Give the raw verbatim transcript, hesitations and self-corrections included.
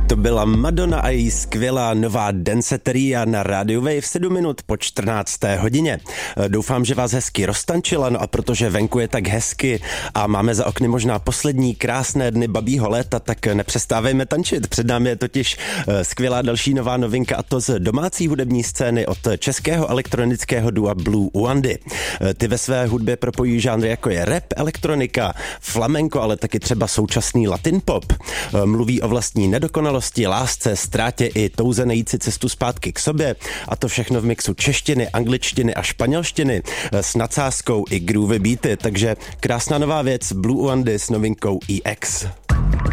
To byla Madonna a její skvělá nová Danceteria na rádiu Wave v sedm minut po čtrnácté hodině. Doufám, že vás hezky roztančila, no a protože venku je tak hezky a máme za okny možná poslední krásné dny babího léta, tak nepřestávejme tančit. Před námi je totiž skvělá další nová novinka, a to z domácí hudební scény od českého elektronického dua Blue Uandy. Ty ve své hudbě propojí žánry jako je rap, elektronika, flamenko, ale taky třeba současný latin pop. Mluví o vlastní nedokonalosti, lásce, ztrátě i touze najít si cestu zpátky k sobě, a to všechno v mixu češtiny, angličtiny a španělštiny s nadsázkou i groovy beaty, takže krásná nová věc Blue Uandy s novinkou E X.